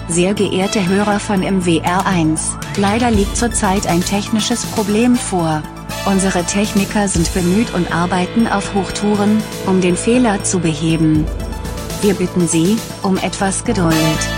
Sehr geehrte Hörer von MWR1, leider liegt zurzeit ein technisches Problem vor. Unsere Techniker sind bemüht und arbeiten auf Hochtouren, um den Fehler zu beheben. Wir bitten Sie um etwas Geduld.